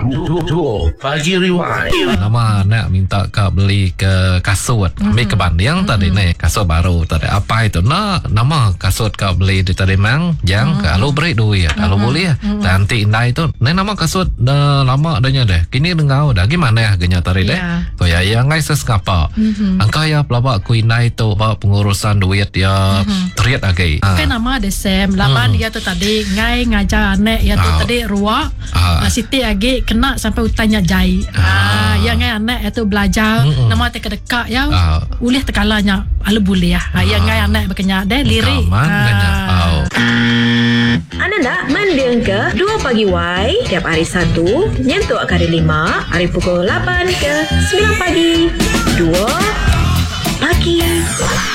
Pagi Rewind. Nama nak minta kau beli ke kasut. Ambil ke Bandung tadi ni kasut baru tadi. Apa itu? Nama kasut kau beli di tadi mang. Yang kalau beri duit kalau boleh nanti indah itu. Ni nama kasut dah lama adanya deh. Kini dengau dah gimana harganya tadi deh. Kau ya yang ngai seskapa. Angka ya pelabak ku indah itu pengurusan duit ya teriak lagi. Kan nama ada Sam. Laban dia tu tadi ngai ngajar anak ya tu tadi ruak. Siti lagi kena sampai utanya jai. Yang ngai anak itu belajar nama dekat-dekat ya. Ulih tekalanya ala boleh ya. Yang ngai anak berkenyak deh lirik. Anda nak mendeng ke 2 Pagi Y tiap hari Sabtu nyentuh kali 5 hari pukul 8 ke 9 pagi 2 Pagi